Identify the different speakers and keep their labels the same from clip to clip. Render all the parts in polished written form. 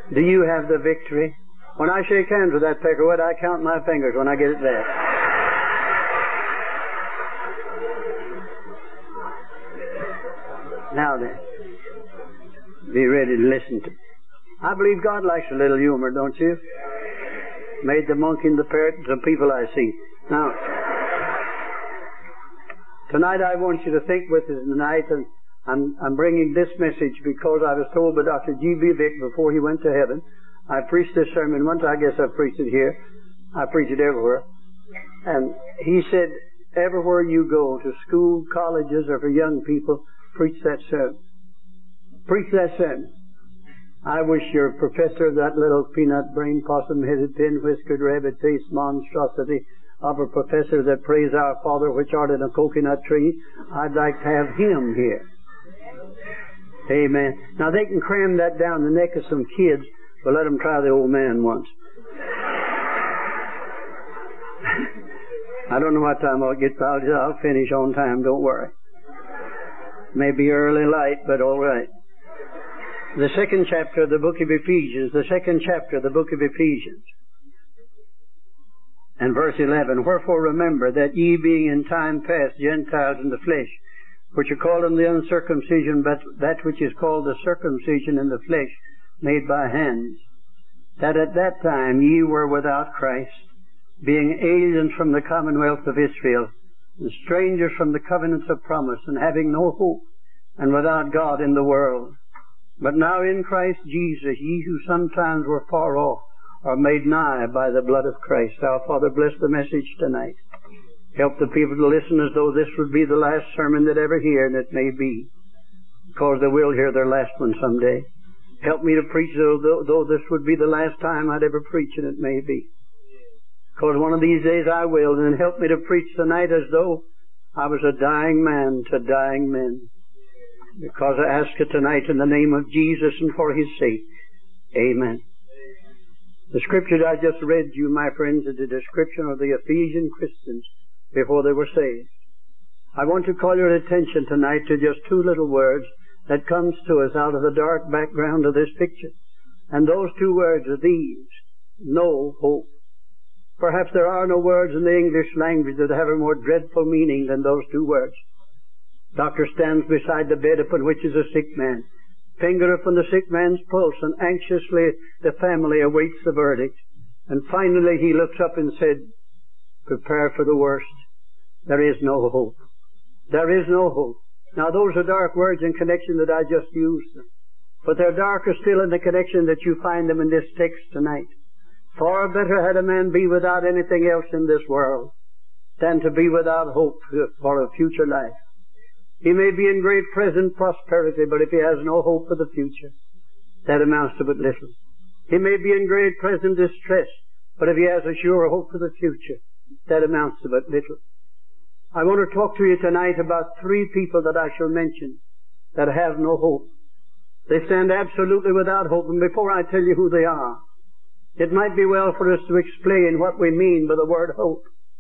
Speaker 1: Do you have the victory? When I shake hands with that Peckerwood, I count my fingers when I get it there. Now then, be ready to listen to me. I believe God likes a little humor, don't you? Made the monkey and the parrot and some people I see. Now, tonight I want you to think with us tonight, and I'm bringing this message because I was told by Dr. G.B. Vick before he went to heaven. I preached this sermon once. I guess I've preached it here. I preach it everywhere. And he said, everywhere you go, to school, colleges, or for young people, preach that sermon. Preach that sermon. I wish your professor of that little peanut brain, possum-headed, pin-whiskered, rabbit-faced monstrosity of a professor that prays our Father which art in a coconut tree, I'd like to have him here. Amen. Now they can cram that down the neck of some kids, but let them try the old man once. I don't know what time I'll get, but I'll finish on time, don't worry. Maybe early light, but all right. The second chapter of the book of Ephesians, and verse 11, wherefore remember that ye being in time past Gentiles in the flesh, which are called in the uncircumcision, but that which is called the circumcision in the flesh, made by hands, that at that time ye were without Christ, being aliens from the commonwealth of Israel, and strangers from the covenants of promise, and having no hope, and without God in the world. But now in Christ Jesus, ye who sometimes were far off, are made nigh by the blood of Christ. Our Father, bless the message tonight. Help the people to listen as though this would be the last sermon that ever hear, and it may be, because they will hear their last one someday. Help me to preach though this would be the last time I'd ever preach, and it may be, because one of these days I will. And help me to preach tonight as though I was a dying man to dying men, because I ask it tonight in the name of Jesus and for His sake. Amen. The scripture I just read to you, my friends, is a description of the Ephesian Christians before they were saved. I want to call your attention tonight to just two little words that comes to us out of the dark background of this picture. And those two words are these: no hope. Perhaps there are no words in the English language that have a more dreadful meaning than those two words. Doctor stands beside the bed upon which is a sick man, finger upon the sick man's pulse, and anxiously the family awaits the verdict. And finally he looks up and said, prepare for the worst. There is no hope. There is no hope. Now those are dark words in connection that I just used them, but they're darker still in the connection that you find them in this text tonight. Far better had a man be without anything else in this world than to be without hope for a future life. He may be in great present prosperity, but if he has no hope for the future, that amounts to but little. He may be in great present distress, but if he has a sure hope for the future, that amounts to but little. I want to talk to you tonight about three people that I shall mention that have no hope. They stand absolutely without hope, and before I tell you who they are, it might be well for us to explain what we mean by the word hope.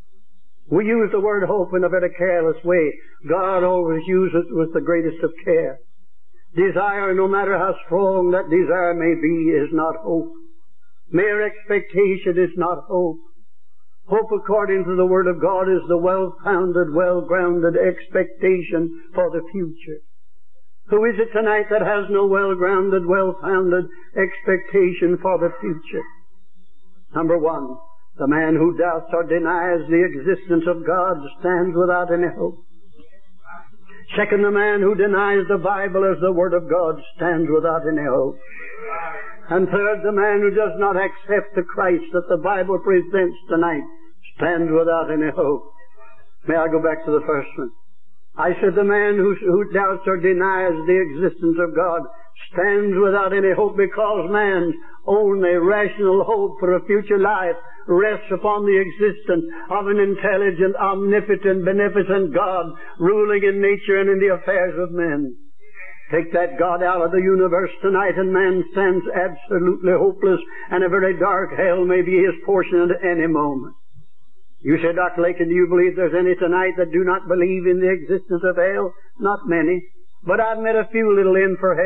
Speaker 1: We use the word hope in a very careless way. God always uses it with the greatest of care. Desire, no matter how strong that desire may be, is not hope. Mere expectation is not hope. Hope, according to the Word of God, is the well-founded, well-grounded expectation for the future. Who is it tonight that has no well-grounded, well-founded expectation for the future? Number one, the man who doubts or denies the existence of God stands without any hope. Second, the man who denies the Bible as the Word of God stands without any hope. And third, the man who does not accept the Christ that the Bible presents tonight stands without any hope. May I go back to the first one? I said the man who doubts or denies the existence of God stands without any hope, because man's only rational hope for a future life rests upon the existence of an intelligent, omnipotent, beneficent God ruling in nature and in the affairs of men. Take that God out of the universe tonight and man stands absolutely hopeless, and a very dark hell may be his portion at any moment. You say, Dr. Lakin, do you believe there's any tonight that do not believe in the existence of hell? Not many. But I've met a few little in for hell.